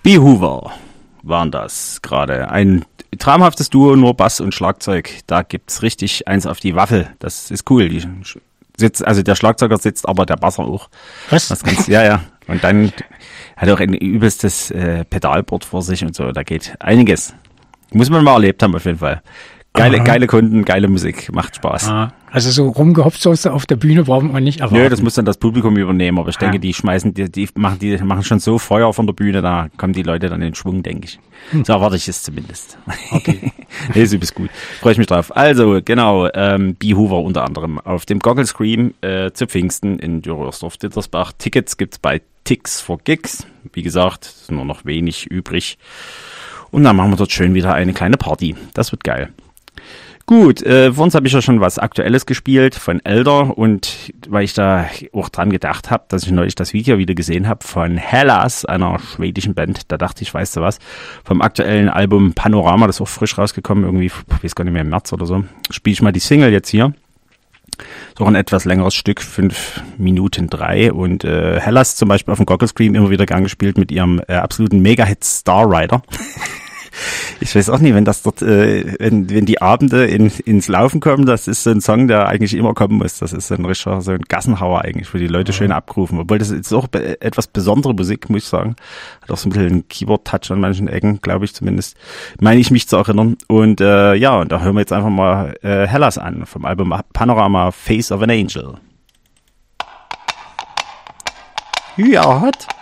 B. Hoover waren das gerade. Ein traumhaftes Duo, nur Bass und Schlagzeug. Da gibt's richtig eins auf die Waffel. Das ist cool. Also der Schlagzeuger sitzt, aber der Basser auch. Was? Ja. Und dann hat er auch ein übelstes Pedalboard vor sich und so. Da geht einiges. Muss man mal erlebt haben auf jeden Fall. Geile Kunden, geile Musik, macht Spaß. Also so rumgehopst auf der Bühne brauchen wir nicht erwarten. Nö, das muss dann das Publikum übernehmen, aber ich denke, die machen schon so Feuer von der Bühne, da kommen die Leute dann in Schwung, denke ich. So erwarte ich es zumindest. Okay. Nee, ist übelst gut. Freue ich mich drauf. Also, genau, B. Hoover unter anderem auf dem Goggle Scream zu Pfingsten in Dürrörsdorf-Dittersbach. Tickets gibt's bei Tix for Gigs. Wie gesagt, ist nur noch wenig übrig. Und dann machen wir dort schön wieder eine kleine Party. Das wird geil. Gut, vor uns habe ich ja schon was Aktuelles gespielt von Elder und weil ich da auch dran gedacht habe, dass ich neulich das Video wieder gesehen habe von Hellas, einer schwedischen Band, da dachte ich, weißt du was, vom aktuellen Album Panorama, das ist auch frisch rausgekommen, irgendwie, ich weiß gar nicht mehr, im März oder so, spiele ich mal die Single jetzt hier. So ein etwas längeres Stück, 5 Minuten 3 und Hellas zum Beispiel auf dem Goggle Scream immer wieder gern gespielt mit ihrem absoluten Mega-Hit Star Rider. Ich weiß auch nicht, wenn das dort, wenn die Abende ins Laufen kommen, das ist so ein Song, der eigentlich immer kommen muss. Das ist so ein Gassenhauer eigentlich, wo die Leute schön abrufen. Obwohl das ist auch etwas besondere Musik, muss ich sagen. Hat auch so ein bisschen einen Keyboard-Touch an manchen Ecken, glaube ich zumindest. Meine ich mich zu erinnern. Und und da hören wir jetzt einfach mal Hellas an vom Album Panorama Face of an Angel. Ja, hat.